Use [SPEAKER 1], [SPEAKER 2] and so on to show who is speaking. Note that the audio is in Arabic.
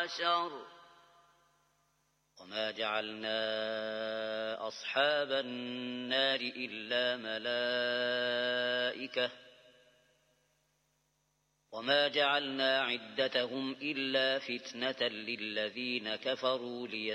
[SPEAKER 1] عشر وما جعلنا أصحاب النار إلا ملائكة وما جعلنا عدتهم إلا فتنة للذين كفروا